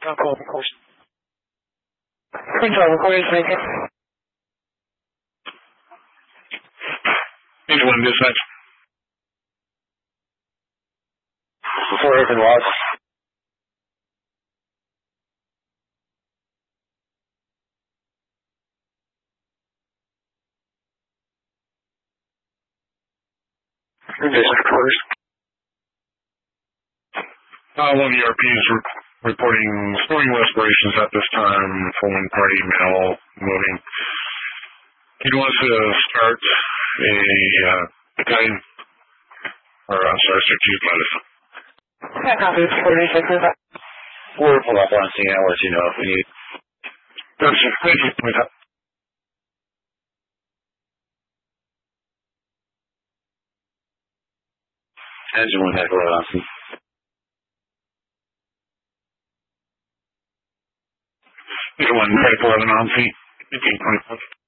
Cool, of course. Control, recording maker. Anyone dispatch? Before anything lost. First. One of the ERPs reporting storing aspirations at this time for one party mail moving. He wants to start a battalion, or I'm sorry, strategic medicine. Yeah, copy. 46. We'll pull up on scene. I'll let you know if we need. Gotcha. Thank you. Engine 1 head on scene. Engine 1 head on scene. 1525.